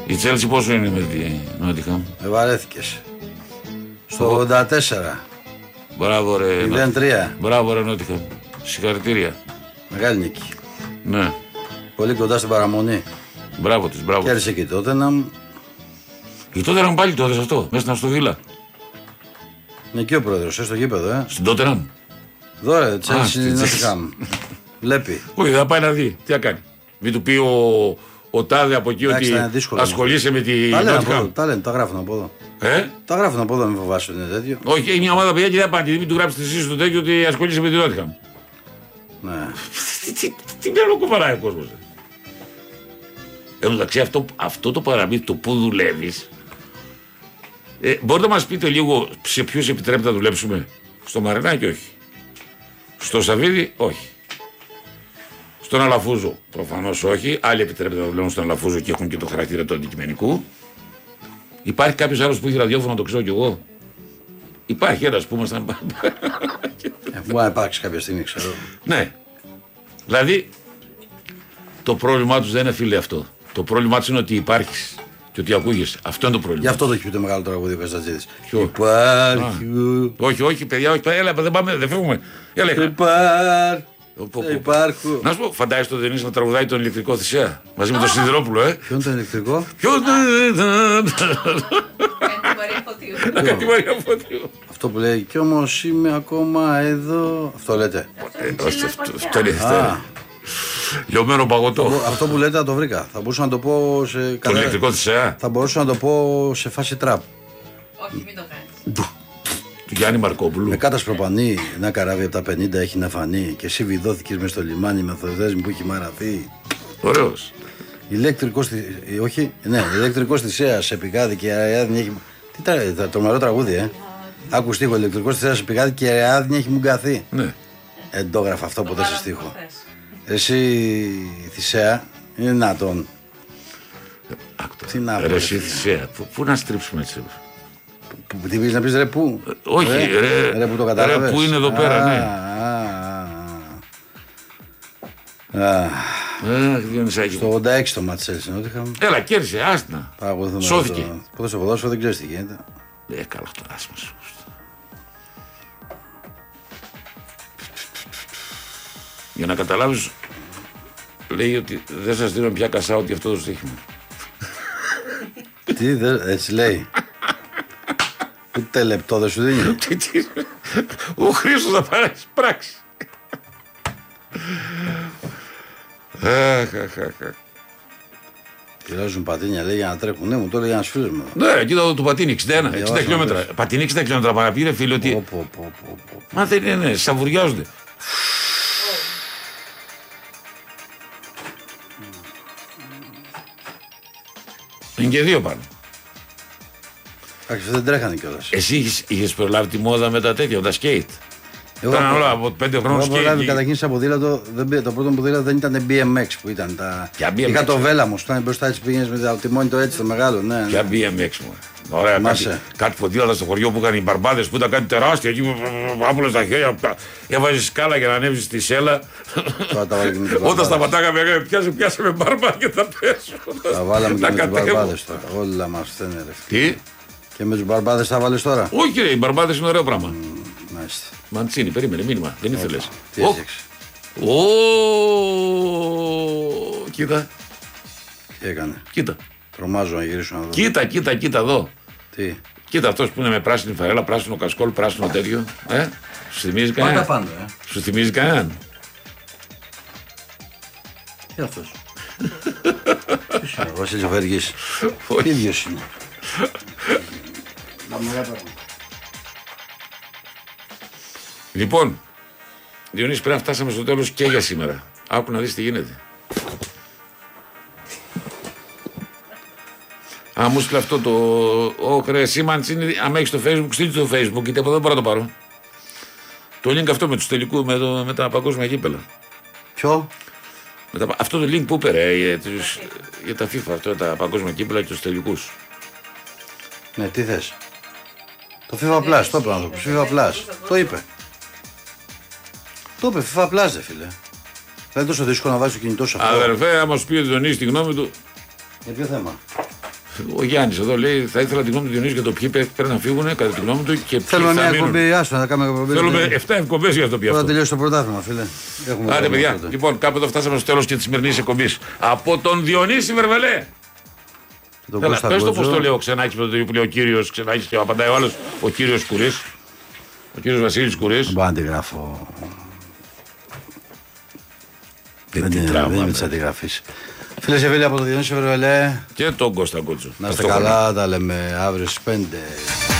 Η Chelsea πόσο είναι με τη Νότιχαμ? Βαρέθηκες. Στο 84. Μπράβο ρε. 0-3. Μπράβο ρε Νότιχαμ. Συγχαρητήρια. Μεγάλη νίκη. Ναι. Πολύ κοντά στην παραμονή. Μπράβο της, μπράβο. Κέρδισε και τότε να. Και τότε ήταν πάλι τότε αυτό, μέσα στην Αστοβίλα. Είναι εκεί ο πρόεδρος, στο γήπεδο, Στην Τότεναμ. Δώρε, Chelsea Νότιχαμ. Βλέπει. Όχι, θα πάει να δει. Τι θα κάνει. Μην του πει ο Τάδε από εκεί ότι ασχολείσαι με τη Νότιχαμ. Τα λένε, τα γράφουν από εδώ. Ε? Τα γράφουν από εδώ, μην φοβάσαι, είναι τέτοιο. Όχι, έχει μια ομάδα παιδιά και δεν πάει. Μην του γράψει εσύ στο τέτοιο ότι ασχολείσαι με τη Νότιχαμ. Ναι. Τι μυαλό κουβαλάει ο κόσμος. Εντάξει, αυτό το παραμύθι, το που δουλεύεις. Μπορείτε να μας πείτε λίγο σε ποιους επιτρέπεται να δουλέψουμε? Στο Μαρινάκι όχι. Στο Σαββίδι όχι. Στον Αλαφούζο προφανώς όχι. Άλλοι επιτρέπεται να δουλεύουν στον Αλαφούζο και έχουν και το χαρακτήρα του αντικειμενικού. Υπάρχει κάποιος άλλος που έχει ραδιόφωνο, το ξέρω κι εγώ? Υπάρχει ένας που ήμασταν. Μπορεί να υπάρξει κάποια στιγμή, ξέρω. Ναι. Δηλαδή το πρόβλημά τους δεν είναι, φίλε, αυτό. Το πρόβλημά τους είναι ότι υπάρχεις και ότι ακούγεσαι. Αυτό είναι το πρόβλημα. Γι' αυτό το έχει πει το μεγάλο τραγούδι ο Καστατζίδης. Υπάρχει. Όχι, παιδιά, όχι. Έλα, δεν φεύγουμε. Υπάρχω. Να σου πω, φαντάζεσαι το Δενής να τραγουδάει τον ηλεκτρικό Θησέα μαζί με τον Σιδηρόπουλο, Ποιο είναι το ηλεκτρικό? Κάτι Μαρία Φωτίου. Αυτό που λέει κι όμως είμαι ακόμα εδώ. Αυτό λέτε? Αυτό είναι. Λιωμένο παγωτό. Αυτό που λέτε το βρήκα. Θα μπορούσα να το πω σε. Το ηλεκτρικό Θησέα. Θα μπορούσα να το πω σε φάση τραπ. Όχι, μην το κάνεις. Του Γιάννη Μαρκόπουλου. Με κάτας προπανή, ένα καράβι από τα 50 έχει να φανεί και εσύ βιδώθηκες μες στο λιμάνι με θοδέσμη που έχει μαραθεί. Ωραίος. Ηλεκτρικός Θησέας σε πηγάδι και η Αριάδνη έχει. Τι τρομερό τραγούδι, Άκου στίχο, ηλεκτρικός Θησέας σε πηγάδι και η Αριάδνη έχει μουγκαθεί. Ναι. Δεν το έγραφα αυτό ποτέ σε στίχο. Εσύ Θησέα, είναι δυνατόν? Τι να πω. Εσύ Θησέα, πού να στρίψουμε έτσι? Τι πεις να πεις ρε πού? Όχι ρε που το κατάλαβες. Ρε που είναι εδώ πέρα, ναι. Στο 86 το μάτι Νότιχαμ. Έλα, κέρδισε, άστινα. Σώθηκε. Πότε στο ποδόσφαιρο δεν ξέρεις τι γίνεται. Καλά, αυτό άσμα σου. Για να καταλάβεις, λέει ότι δεν σας δίνω πια κασάωτι αυτό το στοίχημα. Τι, έτσι λέει? Ούτε λεπτό δεν σου δίνει. Ο Χρήστος θα παράξει πράξη. Πειράζουν πατίνια, λέει, για να τρέχουν. Ναι, μου το έλεγε ένας φίλος μου. Ναι, κοίτα το πατίνι, 60 χιλιόμετρα. Πατίνι 60 χιλιόμετρα παραπήρε, φίλε, ότι. Μα δεν είναι, ναι, σαβουριάζονται. Είναι και δύο πάνω. Εντάξει, δεν τρέχανε κιόλας. Εσύ είχες προλάβει τη μόδα με τα τέτοια, με τα σκέιτ? Ήταν όλα από 5 χρόνων σκέιτ. Εγώ προλάβει καταρχήν σε ποδήλατο, το πρώτο ποδήλατο δεν ήταν BMX που ήταν τα. Είχα το Βέλαμο, που ήταν μπροστά, έτσι πήγαινες με το τιμόνι το έτσι το μεγάλο, ναι. Ποια BMX μου. Ωραία, κάτι ποδήλατα στο χωριό που είχαν οι μπαρμπάδες που ήταν κάτι τεράστια εκεί, άπλω στα χέρια. Έβαζε σκάλα για να ανέβει στη σέλα. Όταν σταματάγαμε, πιάσε με μπαρμπά και θα πέσω. Τα βάλαμε και με τους μπαρμπάδες τώρα. Όλα μας φταίνε ρε. Τι? Και με τους μπαρμπάδες τα βάλεις τώρα? Όχι, ρε, οι μπαρμπάδες είναι ωραίο πράγμα. Μάλιστα. Μαντσίνη, περίμενε, μήνυμα. Δεν ήθελες. Τι έζηξε? Κοίτα. Τι έκανε? Κοίτα. Τρομάζω να γυρίσω να δω. Κοίτα εδώ. Τι? Κοίτα αυτός που είναι με πράσινη φαρέλα, πράσινο κασκόλ, πράσινο τέτοιο. Σου θυμίζει κανέναν? Πάντα. Σου θυμίζει κανέναν? Τι αυτός? Ποιος είναι ο Βασίλης Βεργής? Ίδιος είναι. Λοιπόν, Διονύση, πρέπει να φτάσαμε στο τέλος και για σήμερα. Άκου να δεις τι γίνεται. Μου στείλε αυτό το. Εσύ Μαντσίνη, άμα έχεις το Facebook, στείλτε το Facebook, γιατί από εδώ μπορώ να το πάρω. Το link αυτό με τους τελικούς, με τα παγκόσμια κύπελα. Ποιο? Αυτό το link που είπε για τα FIFA, αυτό, τα παγκόσμια κύπελα και τους τελικούς. Ναι, τι θες? Το FIFA Plus, το είπε ο άνθρωπος. FIFA Plus. Το είπε. Το είπε, FIFA Plus, δε φίλε. Δεν είναι τόσο δύσκολο να βάζει το κινητό σου αυτό. Αδερφέ, άμα σου πει ο Διονύσης τη γνώμη του. Για ποιο θέμα? Ο Γιάννης εδώ λέει: θα ήθελα τη γνώμη του Διονύση για το ποιοι πρέπει να φύγουν κατά τη γνώμη του και ποιοι Θέλουμε θα μια μείνουν. εκπομπή, άσου να κάνουμε εκπομπή. Θέλουμε 7 εκπομπές για αυτό πια. Τώρα τελειώσει το πρωτάθλημα, φίλε. Άντε, παιδιά, λοιπόν, κάπου εδώ φτάσαμε στο τέλος και τη σημερινή εκπομπή. Από τον Διονύση Βερβελέ. Πες το πώς το λέω Ξενάκης με το που λέει ο κύριος Ξενάκης και απαντάει ο άλλος, ο κύριος Κουρής. Ο κύριος Βασίλης Κουρής. Μπα αντιγράφω. Δεν είναι της αντιγραφής. Φίλε και φίλοι από το Διονύση Βερβελέ και τον Κώστα Κότσο. να είστε καλά, τα λέμε αύριο στις 5.